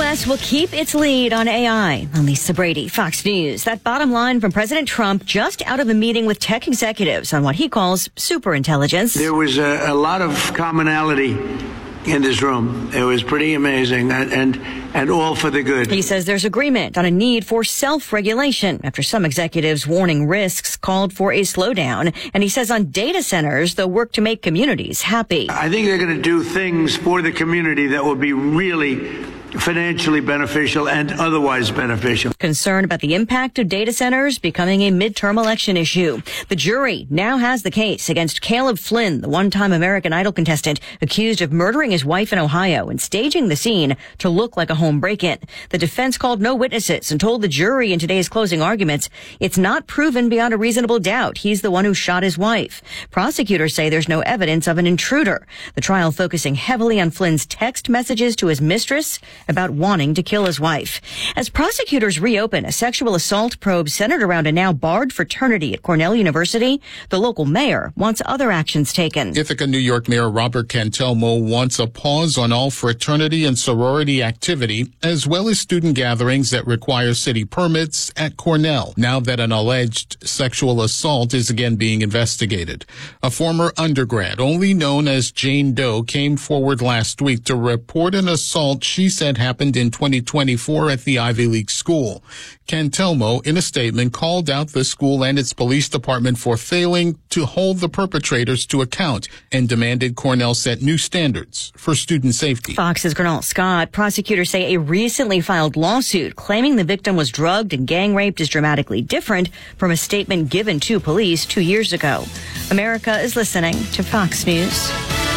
U.S. will keep its lead on AI. I'm Lisa Brady, Fox News. That bottom line from President Trump just out of a meeting with tech executives on what he calls superintelligence. There was a lot of commonality in this room. It was pretty amazing and all for the good. He says there's agreement on a need for self-regulation after some executives warning risks called for a slowdown. And he says on data centers, they'll work to make communities happy. I think they're going to do things for the community that will be really financially beneficial and otherwise beneficial. Concerned about the impact of data centers becoming a midterm election issue. The jury now has the case against Caleb Flynn, the one-time American Idol contestant accused of murdering his wife in Ohio and staging the scene to look like a home break-in. The defense called no witnesses and told the jury in today's closing arguments it's not proven beyond a reasonable doubt he's the one who shot his wife. Prosecutors say there's no evidence of an intruder. The trial focusing heavily on Flynn's text messages to his mistress about wanting to kill his wife. As prosecutors reopen a sexual assault probe centered around a now barred fraternity at Cornell University, the local mayor wants other actions taken. Ithaca, New York Mayor Robert Cantelmo wants a pause on all fraternity and sorority activity, as well as student gatherings that require city permits at Cornell, now that an alleged sexual assault is again being investigated. A former undergrad, only known as Jane Doe, came forward last week to report an assault she said happened in 2024 at the Ivy League school. Cantelmo, in a statement, called out the school and its police department for failing to hold the perpetrators to account and demanded Cornell set new standards for student safety. Fox's Colonel Scott. Prosecutors say a recently filed lawsuit claiming the victim was drugged and gang raped is dramatically different from a statement given to police 2 years ago. America is listening to Fox News.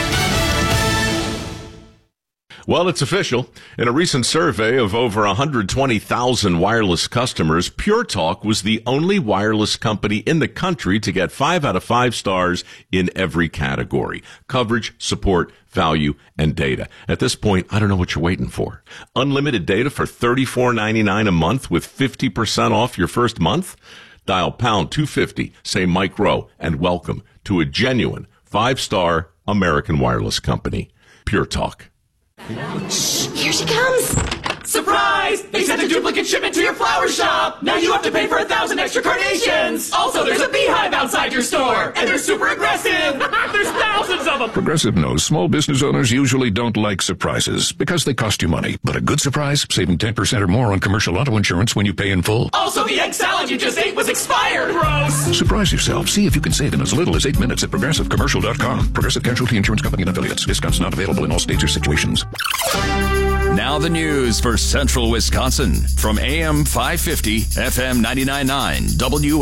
Well, it's official. In a recent survey of over 120,000 wireless customers, Pure Talk was the only wireless company in the country to get 5 out of 5 stars in every category: coverage, support, value, and data. At this point, I don't know what you're waiting for. Unlimited data for $34.99 a month with 50% off your first month? Dial pound 250, say Mike Rowe, and welcome to a genuine 5-star American wireless company. Pure Talk. Shh, here she comes. Surprise! They sent a duplicate shipment to your flower shop. Now you have to pay for 1,000 extra carnations. Also, there's a beehive outside your store, and they're super aggressive. There's thousands of them. Progressive knows small business owners usually don't like surprises because they cost you money. But a good surprise, saving 10% or more on commercial auto insurance when you pay in full. Also, the egg salad you just ate was expired. Gross. Surprise yourself. See if you can save in as little as 8 minutes at ProgressiveCommercial.com. Progressive Casualty Insurance Company and Affiliates. Discounts not available in all states or situations. Now the news for Central Wisconsin from AM 550, FM 99.9,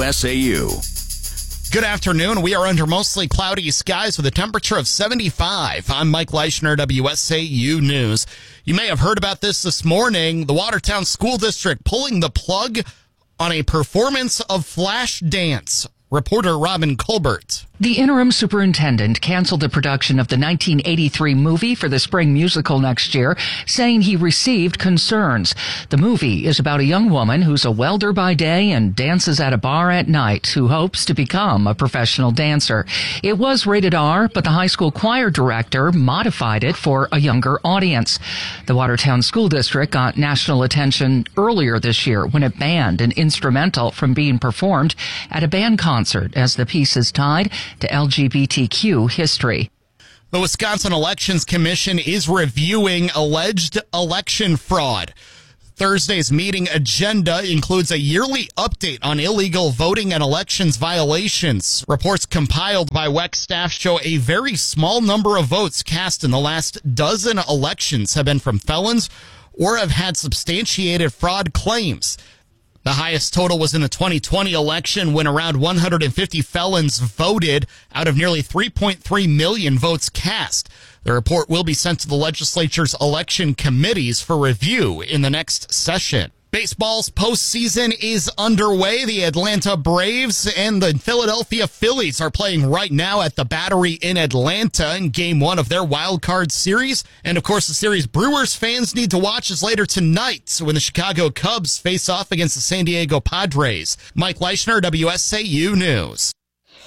WSAU. Good afternoon. We are under mostly cloudy skies with a temperature of 75. I'm Mike Leischner, WSAU News. You may have heard about this morning. The Watertown School District pulling the plug on a performance of Flash Dance. Reporter Robin Colbert. The interim superintendent canceled the production of the 1983 movie for the spring musical next year, saying he received concerns. The movie is about a young woman who's a welder by day and dances at a bar at night who hopes to become a professional dancer. It was rated R, but the high school choir director modified it for a younger audience. The Watertown School District got national attention earlier this year when it banned an instrumental from being performed at a band concert as the piece is tied to LGBTQ history. The Wisconsin Elections Commission is reviewing alleged election fraud. Thursday's meeting agenda includes a yearly update on illegal voting and elections violations. Reports compiled by WEC staff show a very small number of votes cast in the last dozen elections have been from felons or have had substantiated fraud claims. The highest total was in the 2020 election when around 150 felons voted out of nearly 3.3 million votes cast. The report will be sent to the legislature's election committees for review in the next session. Baseball's postseason is underway. The Atlanta Braves and the Philadelphia Phillies are playing right now at the Battery in Atlanta in Game 1 of their wild card series. And, of course, the series Brewers fans need to watch is later tonight when the Chicago Cubs face off against the San Diego Padres. Mike Leischner, WSAU News.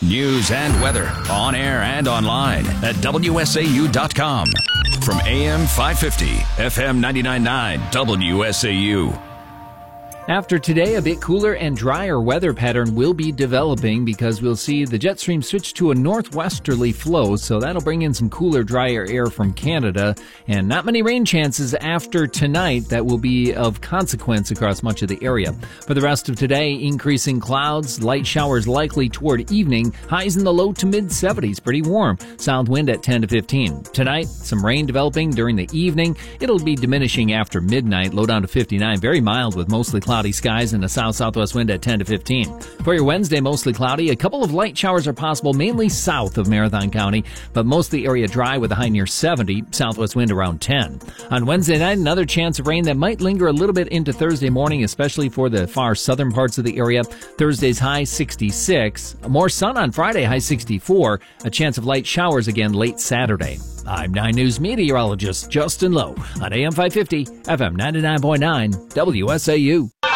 News and weather on air and online at WSAU.com. From AM 550, FM 99.9, WSAU. After today, a bit cooler and drier weather pattern will be developing because we'll see the jet stream switch to a northwesterly flow, so that'll bring in some cooler, drier air from Canada, and not many rain chances after tonight that will be of consequence across much of the area. For the rest of today, increasing clouds, light showers likely toward evening, highs in the low to mid-70s, pretty warm, south wind at 10 to 15. Tonight, some rain developing during the evening. It'll be diminishing after midnight, low down to 59, very mild with mostly cloudy skies and a south-southwest wind at 10 to 15. For your Wednesday, mostly cloudy. A couple of light showers are possible, mainly south of Marathon County, but most of the area dry with a high near 70, southwest wind around 10. On Wednesday night, another chance of rain that might linger a little bit into Thursday morning, especially for the far southern parts of the area. Thursday's high 66. More sun on Friday, high 64. A chance of light showers again late Saturday. I'm 9 News meteorologist Justin Lowe on AM 550, FM 99.9, WSAU.